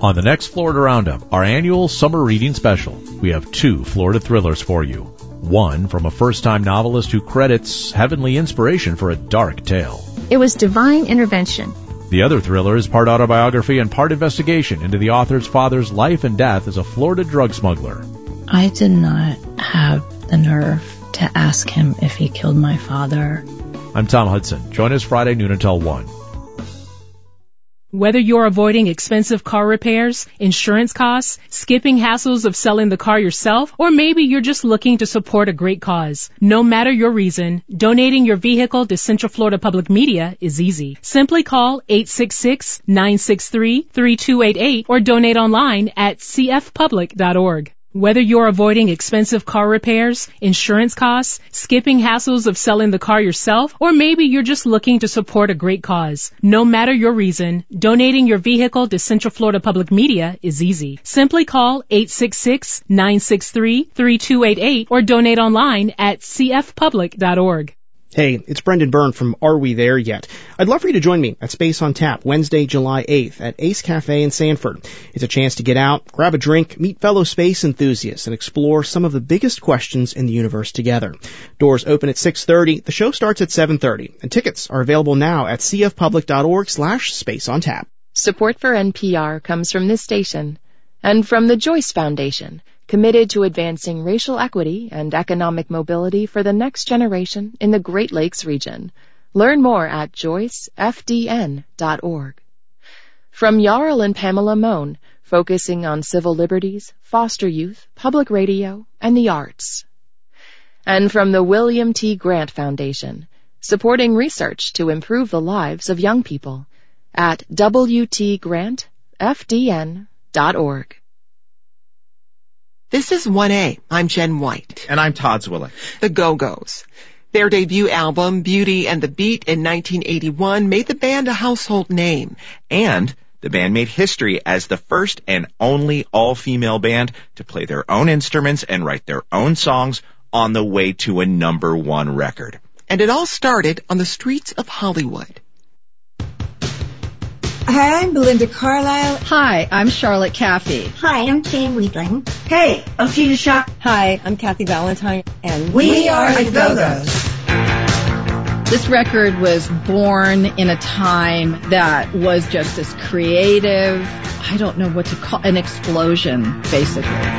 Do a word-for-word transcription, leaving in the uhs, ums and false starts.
On the next Florida Roundup, our annual summer reading special, we have two Florida thrillers for you. One from a first-time novelist who credits heavenly inspiration for a dark tale. It was divine intervention. The other thriller is part autobiography and part investigation into the author's father's life and death as a Florida drug smuggler. I did not have the nerve to ask him if he killed my father. I'm Tom Hudson. Join us Friday noon until one. Whether you're avoiding expensive car repairs, insurance costs, skipping hassles of selling the car yourself, or maybe you're just looking to support a great cause. No matter your reason, donating your vehicle to Central Florida Public Media is easy. Simply call eight six six, nine six three, three two eight eight or donate online at c f public dot org. Whether you're avoiding expensive car repairs, insurance costs, skipping hassles of selling the car yourself, or maybe you're just looking to support a great cause. No matter your reason, donating your vehicle to Central Florida Public Media is easy. Simply call eight six six, nine six three, three two eight eight or donate online at c f public dot org. Hey, it's Brendan Byrne from Are We There Yet? I'd love for you to join me at Space on Tap Wednesday, July eighth at Ace Cafe in Sanford. It's a chance to get out, grab a drink, meet fellow space enthusiasts, and explore some of the biggest questions in the universe together. Doors open at six thirty. The show starts at seven thirty, and tickets are available now at c f public dot org slash space on tap. Support for N P R comes from this station and from the Joyce Foundation, committed to advancing racial equity and economic mobility for the next generation in the Great Lakes region. Learn more at joyce f d n dot org. From Jarl and Pamela Mohn, focusing on civil liberties, foster youth, public radio, and the arts. And from the William T. Grant Foundation, supporting research to improve the lives of young people at w t grant f d n dot org. This is one A. I'm Jen White. And I'm Todd Zwillich. The Go-Go's. Their debut album, Beauty and the Beat, in nineteen eighty-one, made the band a household name. And the band made history as the first and only all-female band to play their own instruments and write their own songs on the way to a number one record. And it all started on the streets of Hollywood. Hi, I'm Belinda Carlisle. Hi, I'm Charlotte Caffey. Hi, I'm Jane Weedling. Hey, I'm Tina Shock. Hi, I'm Kathy Valentine. And we, we are the Go-Go's. This record was born in a time that was just as creative, I don't know what to call, an explosion, basically.